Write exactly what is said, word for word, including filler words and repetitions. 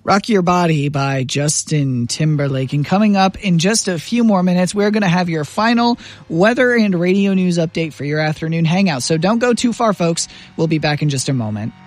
Rock Your Body by Justin Timberlake. And coming up in just a few more minutes, we're going to have your final weather and radio news update for your afternoon hangout. So don't go too far, folks. We'll be back in just a moment.